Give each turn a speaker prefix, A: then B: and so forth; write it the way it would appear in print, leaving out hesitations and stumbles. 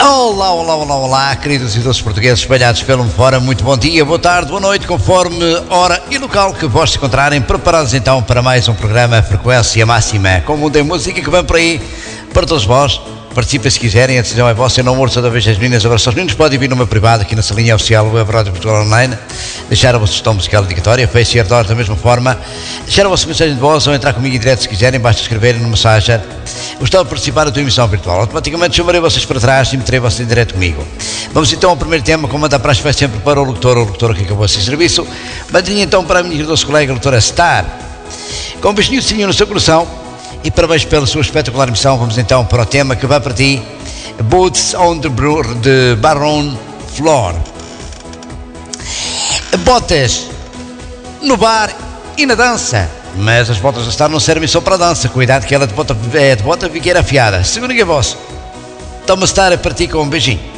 A: Olá, olá, olá, olá, queridos e doces portugueses espalhados pelo mundo fora, muito bom dia, boa tarde, boa noite, conforme hora e local que vos encontrarem, preparados então para mais um programa Frequência Máxima, com mundo em música que vem por aí, para todos vós. Participem se quiserem, a decisão é vossa, eu não morro toda vez as meninas, agora só os meninos podem vir no meu privado, aqui na salinha oficial Web Rádio Portugal Online, deixar a vossa sugestão musical dedicatória, Face e Ardor da mesma forma, deixar a vossa mensagem de voz ou entrar comigo em direto se quiserem, basta escreverem no Messenger. Gostava de participar da tua emissão virtual, automaticamente chamarei vocês para trás e meterei vocês em direto comigo. Vamos então ao primeiro tema, como manda para as vai sempre para o locutor ou locutora que acabou esse serviço, mandinha então para a minha doce colega, a locutora Star, com um beijinho no seu coração. E parabéns pela sua espetacular missão. Vamos então para o tema que vai para ti, Boots on the Brewer de Baron Floor. Botas no bar e na dança, mas as botas da Star não servem só para a dança. Cuidado que ela é de bota fiqueira afiada. Segura que é vosso. Toma Star, é para ti com um beijinho.